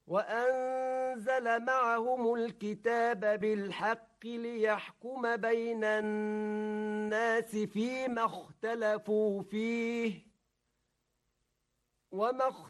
وأنزل معهم الكتاب بالحق ليحكم بين الناس فيما اختلفوا فيه وما